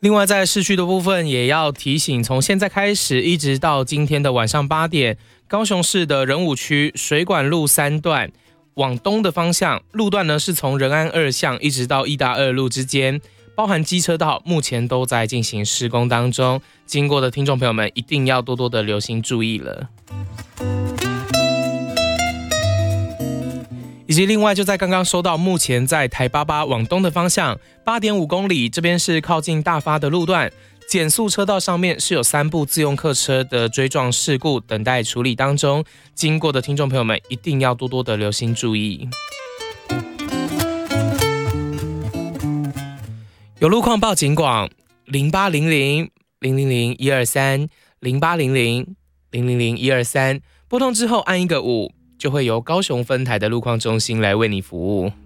另外在市区的部分也要提醒，从现在开始一直到今天的晚上8点，高雄市的仁武区水管路3段往东的方向路段呢，是从仁安2巷一直到义大2路之间，包含机车道目前都在进行施工当中，经过的听众朋友们一定要多多的留心注意了。以及另外就在刚刚收到，目前在台88往东的方向 8.5 公里，这边是靠近大发的路段，减速车道上面是有3部自用客车的追撞事故等待处理当中，经过的听众朋友们一定要多多的留心注意。有路况报警广0800 000 123 0800 000 123，拨通之后按一个5，就会由高雄分台的路况中心来为你服务。